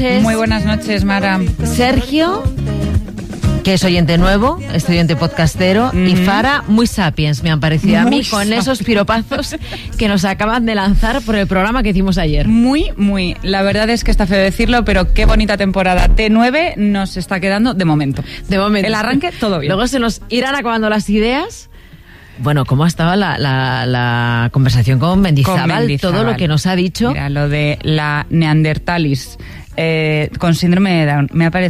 Muy buenas noches, Mara. Sergio, que es oyente nuevo, es oyente podcastero, y Fara, muy sapiens, me han parecido a mí, con esos piropazos que nos acaban de lanzar por el programa que hicimos ayer. Muy. La verdad es que está feo decirlo, pero qué bonita temporada T9 nos está quedando de momento. El arranque, todo bien. Luego se nos irán acabando las ideas. Bueno, ¿cómo ha estado la conversación con Mendizábal? Todo lo que nos ha dicho. Mira, lo de la neandertalis con síndrome de Down me ha parecido